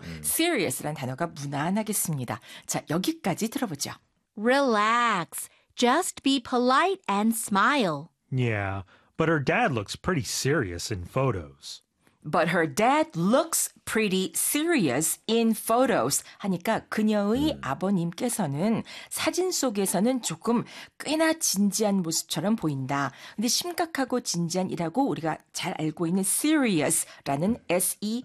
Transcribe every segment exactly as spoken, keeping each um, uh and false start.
음. serious라는 단어가 무난하겠습니다. 자, 여기까지 들어보죠. Relax. Just be polite and smile. Yeah, but her dad looks pretty serious in photos. But her dad looks pretty serious in photos 하니까 그녀의 음. 아버님께서는 사진 속에서는 조금 꽤나 진지한 모습처럼 보인다. 근데 심각하고 진지한이라고 우리가 잘 알고 있는 serious라는 S-E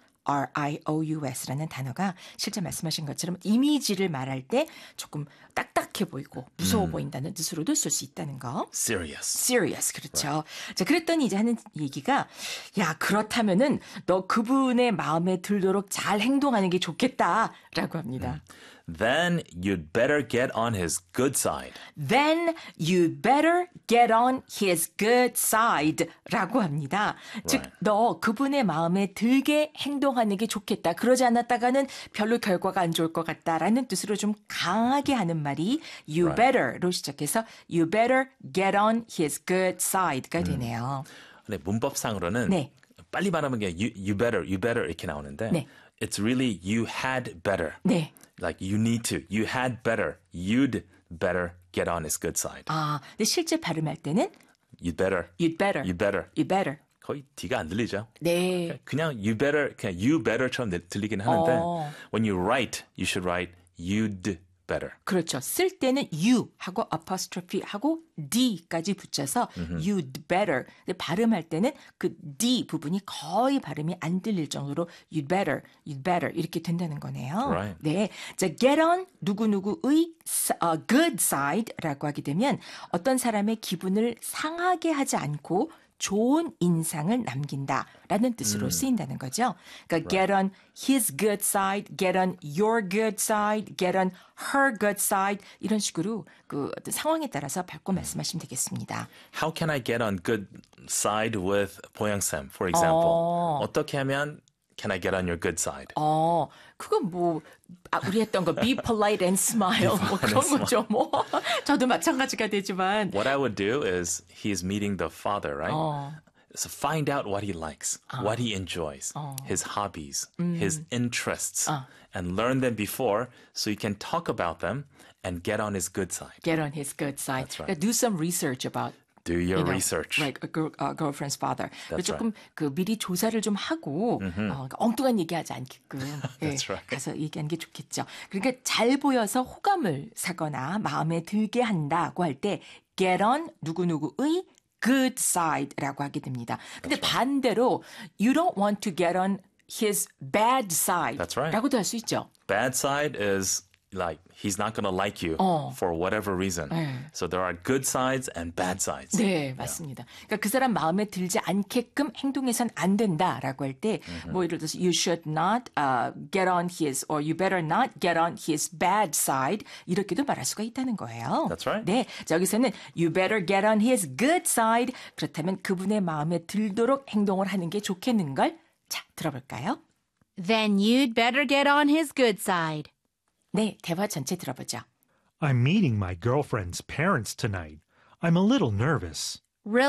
R-I-O-U-S라는 단어가 실제 말씀하신 것처럼 이미지를 말할 때 조금 딱딱해 보이고 무서워 음. 보인다는 뜻으로도 쓸 수 있다는 거. Serious. Serious. 그렇죠. Right. 자, 그랬더니 이제 하는 얘기가 야, 그렇다면은 너 그분의 마음에 들도록 잘 행동하는 게 좋겠다라고 합니다. 음. Then you'd better get on his good side. Then you'd better get on his good side 라고 합니다. Right. 즉, 너 그분의 마음에 들게 행동하는 게 좋겠다. 그러지 않았다가는 별로 결과가 안 좋을 것 같다라는 뜻으로 좀 강하게 하는 말이 you Right. better로 시작해서 you better get on his good side가 되네요. 음. 근데 문법상으로는 네. 빨리 말하면 그냥 you, you better, you better 이렇게 나오는데 네. It's really you had better. 네. Like you need to. You had better. You'd better get on his good side. 아, 근데 실제 발음할 때는 You'd better. you'd better. You better. You better. 거의 D가 안 들리죠? 네. 그냥 you better, 그냥 you better처럼 들리긴 하는데 어. when you write, you should write you'd better. 그렇죠. 쓸 때는 you 하고 apostrophe 하고 d까지 붙여서 mm-hmm. you'd better. 근데 발음할 때는 그 d 부분이 거의 발음이 안 들릴 정도로 you'd better, you'd better 이렇게 된다는 거네요. Right. 네, 자 get on 누구누구의 uh, good side라고 하게 되면 어떤 사람의 기분을 상하게 하지 않고 좋은 인상을 남긴다라는 뜻으로 음. 쓰인다는 거죠. 그러니까 right. get on his good side, get on your good side, get on her good side 이런 식으로 그 어떤 상황에 따라서 바꿔 말씀하시면 되겠습니다. How can I get on good side with 보영쌤, for example? 어. 어떻게 하면 Can I get on your good side? 어, 그건 뭐 아, 우리 했던 거 be polite and smile 뭐 그런 거죠. 뭐 저도 마찬가지가 되지만 What I would do is he's meeting the father, right? 어. So find out what he likes, 어. what he enjoys, 어. his hobbies, 음. his interests, 어. and learn them before so you can talk about them and get on his good side. Get on his good side. That's right. 그러니까 do some research about Do your you know, research. Like a girl, uh, girlfriend's father. That's 조금 right. 그 미리 조사를 좀 하고 Mm-hmm. 어, 엉뚱한 얘기하지 않게끔 예, That's right. 가서 얘기하는 게 좋겠죠. 그러니까 잘 보여서 호감을 사거나 마음에 들게 한다고 할 때 get on 누구누구의 good side라고 하게 됩니다. 근데 right. 반대로 you don't want to get on his bad side That's right. 라고도 할 수 있죠. Bad side is like he's not going to like you 어. for whatever reason. 네. So there are good sides and bad sides. 네, 맞습니다. 그러니까 그 사람 마음에 들지 않게끔 행동해선 안 된다라고 할 때 뭐 예를 들어서 you should not uh, get on his or you better not get on his bad side 이렇게도 말할 수가 있다는 거예요. That's right. 네, 자, 여기서는 you better get on his good side 그렇다면 그분의 마음에 들도록 행동을 하는 게 좋겠는걸? 자, 들어볼까요? Then you'd better get on his good side. 네, 대화 전체 들어보죠. I'm meeting my girlfriend's parents tonight. I'm a little nervous.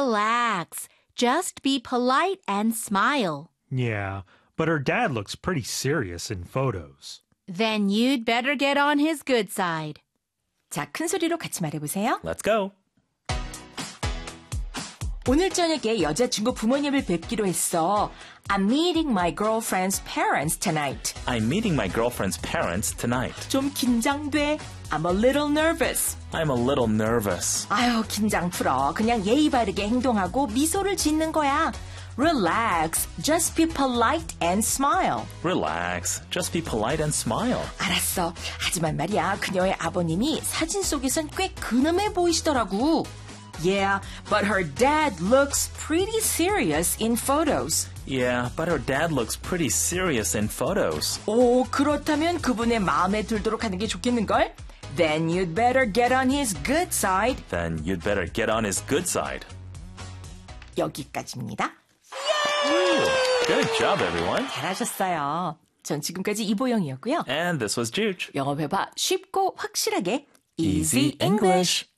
Relax. Just be polite and smile. Yeah, but her dad looks pretty serious in photos. Then you'd better get on his good side. 자, 큰 소리로 같이 말해보세요. Let's go. 오늘 저녁에 여자친구 부모님을 뵙기로 했어. I'm meeting my girlfriend's parents tonight. I'm meeting my girlfriend's parents tonight. 좀 긴장돼. I'm a little nervous. I'm a little nervous. 아유, 긴장 풀어. 그냥 예의 바르게 행동하고 미소를 짓는 거야. Relax. Just be polite and smile. Relax. Just be polite and smile. 알았어. 하지만 말이야, 그녀의 아버님이 사진 속에선 꽤 근엄해 보이시더라고. Yeah, but her dad looks pretty serious in photos. Yeah, but her dad looks pretty serious in photos. 오, 그렇다면 그분의 마음에 들도록 하는 게 좋겠는걸? Then you'd better get on his good side. Then you'd better get on his good side. 여기까지입니다. Good job, everyone. 잘하셨어요. 전 지금까지 이보영이었고요. And this was Juge. 영어 회화 쉽고 확실하게 Easy English.